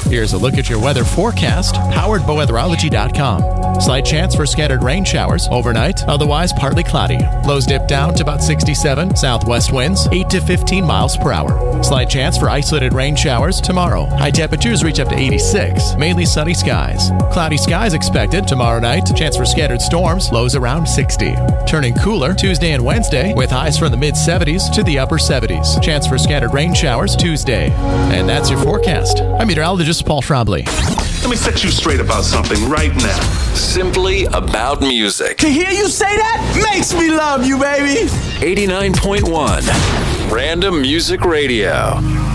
Here's a look at your weather forecast, powered by weatherology.com. Slight chance for scattered rain showers overnight, otherwise partly cloudy. Lows dip down to about 67, southwest winds 8 to 15 miles per hour. Slight chance for isolated rain showers tomorrow. High temperatures reach up to 86, mainly sunny skies. Cloudy skies expected tomorrow night, chance for scattered storms, lows around 60. Turning cooler Tuesday and Wednesday with highs from the mid-70s to the upper 70s. Chance for scattered rain showers Tuesday. And that's your forecast. I'm meteorologist Paul Trombley. Let me set you straight about something right now. Simply about music. To hear you say that makes me love you, baby. 89.1 Random Music Radio.